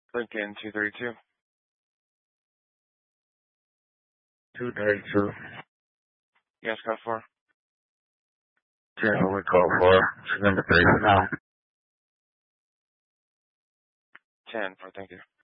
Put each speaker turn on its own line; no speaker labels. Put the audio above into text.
Lincoln 232.
232.
Yes, code 4.
10 we call for. Number 3 for now.
10 for, thank you.